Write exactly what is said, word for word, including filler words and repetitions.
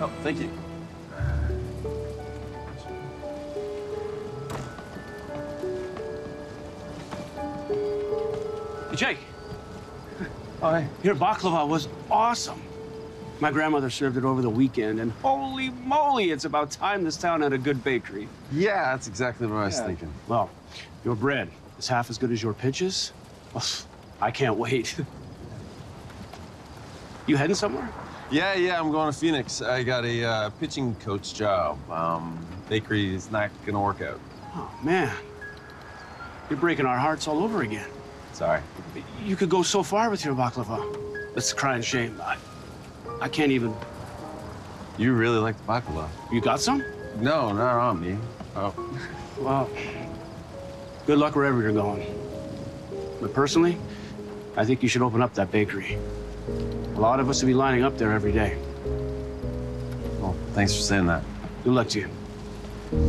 Oh, thank you. Hey, Jake. Oh, hey. Your baklava was awesome. My grandmother served it over the weekend, and holy moly, it's about time this town had a good bakery. Yeah, that's exactly what I was Yeah. thinking. Well, your bread is half as good as your pitches. Well, I can't wait. You heading somewhere? Yeah, yeah, I'm going to Phoenix. I got a uh, pitching coach job. Um, bakery is not gonna work out. Oh, man. You're breaking our hearts all over again. Sorry. You could go so far with your baklava. It's a crying shame. I, I can't even... You really like the baklava? You got some? No, not on me. Oh. Well, good luck wherever you're going. But personally, I think you should open up that bakery. A lot of us will be lining up there every day. Well, thanks for saying that. Good luck to you.